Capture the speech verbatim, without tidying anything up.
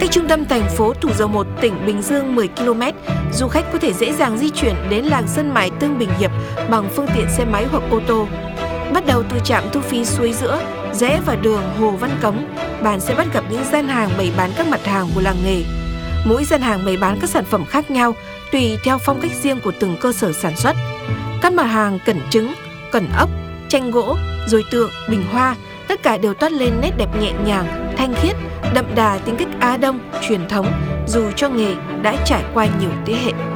Cách trung tâm thành phố Thủ Dầu Một, tỉnh Bình Dương mười ki lô mét, du khách có thể dễ dàng di chuyển đến làng Sơn Mài Tương Bình Hiệp bằng phương tiện xe máy hoặc ô tô. Bắt đầu từ trạm thu phí Suối Giữa, rẽ vào đường Hồ Văn Cống, bạn sẽ bắt gặp những gian hàng bày bán các mặt hàng của làng nghề. Mỗi gian hàng bày bán các sản phẩm khác nhau, tùy theo phong cách riêng của từng cơ sở sản xuất. Các mặt hàng cẩn trứng, cẩn ốc, tranh gỗ, dồi tượng, bình hoa, tất cả đều toát lên nét đẹp nhẹ nhàng, thanh khiết, đậm đà tính cách Á Đông, truyền thống, dù cho nghề đã trải qua nhiều thế hệ.